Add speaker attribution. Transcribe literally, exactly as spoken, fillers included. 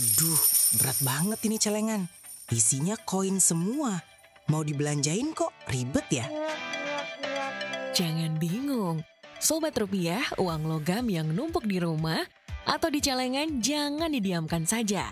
Speaker 1: Aduh, berat banget ini celengan. Isinya koin semua. Mau dibelanjain kok ribet ya?
Speaker 2: Jangan bingung. Sobat Rupiah, uang logam yang numpuk di rumah atau di celengan jangan didiamkan saja.